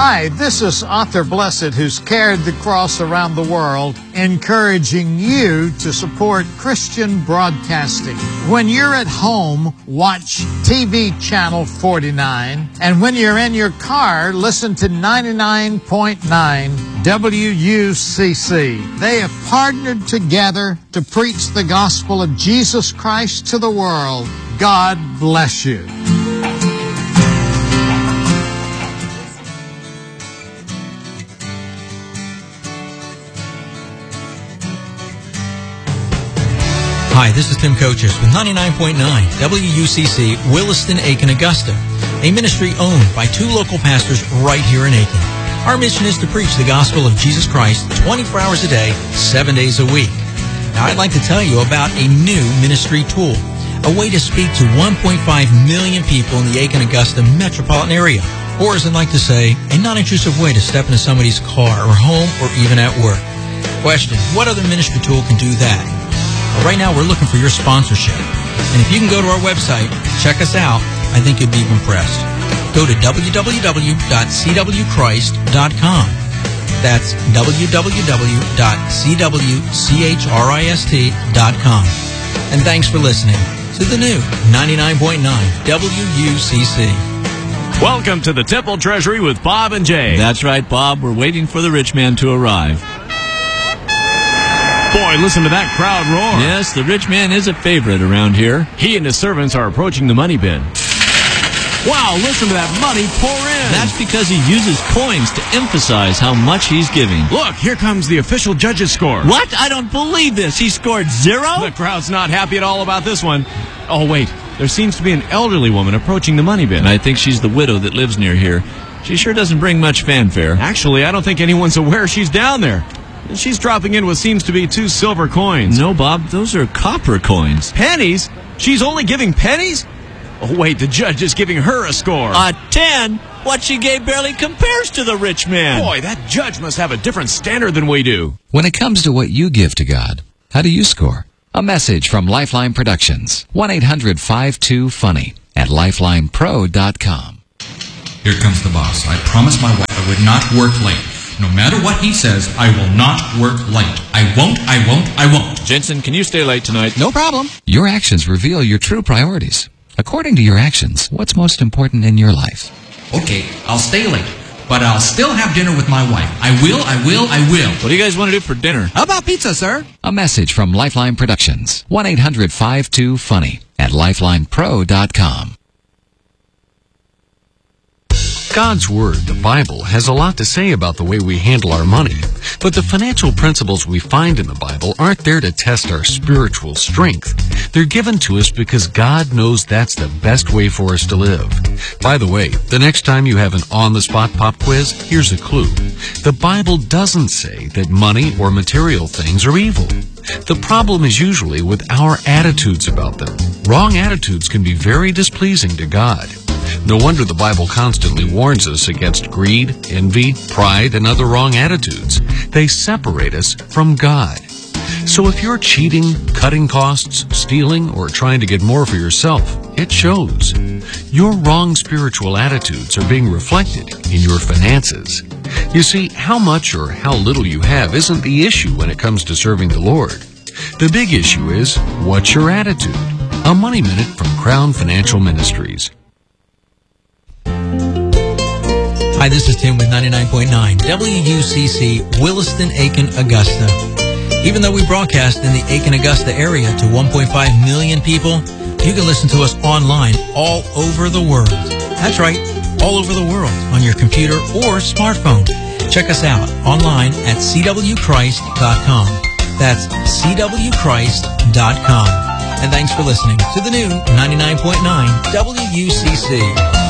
Hi, this is Arthur Blessed, who's carried the cross around the world, encouraging you to support Christian broadcasting. When you're at home, watch TV Channel 49, and when you're in your car, listen to 99.9 WUCC. They have partnered together to preach the gospel of Jesus Christ to the world. God bless you. Hi, this is Tim Coaches with 99.9 WUCC, Williston, Aiken, Augusta, a ministry owned by two local pastors right here in Aiken. Our mission is to preach the gospel of Jesus Christ 24 hours a day, 7 days a week. Now, I'd like to tell you about a new ministry tool, a way to speak to 1.5 million people in the Aiken-Augusta metropolitan area, or as I'd like to say, a non-intrusive way to step into somebody's car or home or even at work. Question, what other ministry tool can do that? Well, right now, we're looking for your sponsorship. And if you can go to our website, check us out, I think you'll be impressed. Go to www.cwchrist.com. That's www.cwchrist.com. And thanks for listening to the new 99.9 WUCC. Welcome to the Temple Treasury with Bob and Jay. That's right, Bob. We're waiting for the rich man to arrive. Boy, listen to that crowd roar. Yes, the rich man is a favorite around here. He and his servants are approaching the money bin. Wow, listen to that money pour in. That's because he uses coins to emphasize how much he's giving. Look, here comes the official judge's score. What? I don't believe this. He scored 0? The crowd's not happy at all about this one. Oh, wait. There seems to be an elderly woman approaching the money bin. I think she's the widow that lives near here. She sure doesn't bring much fanfare. Actually, I don't think anyone's aware she's down there. She's dropping in what seems to be 2 silver coins. No, Bob, those are copper coins. Pennies? She's only giving pennies? Oh, wait, the judge is giving her a score. A 10? What she gave barely compares to the rich man. Boy, that judge must have a different standard than we do. When it comes to what you give to God, how do you score? A message from Lifeline Productions. 1-800-52-FUNNY at lifelinepro.com. Here comes the boss. I promised my wife I would not work late. No matter what he says, I will not work late. I won't. Jensen, can you stay late tonight? No problem. Your actions reveal your true priorities. According to your actions, what's most important in your life? Okay, I'll stay late, but I'll still have dinner with my wife. I will. What do you guys want to do for dinner? How about pizza, sir? A message from Lifeline Productions. 1-800-52-FUNNY at lifelinepro.com. God's Word, the Bible, has a lot to say about the way we handle our money. But the financial principles we find in the Bible aren't there to test our spiritual strength. They're given to us because God knows that's the best way for us to live. By the way, the next time you have an on-the-spot pop quiz, here's a clue. The Bible doesn't say that money or material things are evil. The problem is usually with our attitudes about them. Wrong attitudes can be very displeasing to God. No wonder the Bible constantly warns us against greed, envy, pride, and other wrong attitudes. They separate us from God. So if you're cheating, cutting costs, stealing, or trying to get more for yourself, it shows. Your wrong spiritual attitudes are being reflected in your finances. You see, how much or how little you have isn't the issue when it comes to serving the Lord. The big issue is, what's your attitude? A Money Minute from Crown Financial Ministries. Hi, this is Tim with 99.9 WUCC, Williston, Aiken, Augusta. Even though we broadcast in the Aiken-Augusta area to 1.5 million people, you can listen to us online all over the world. That's right, all over the world on your computer or smartphone. Check us out online at cwchrist.com. That's cwchrist.com. And thanks for listening to the new 99.9 WUCC.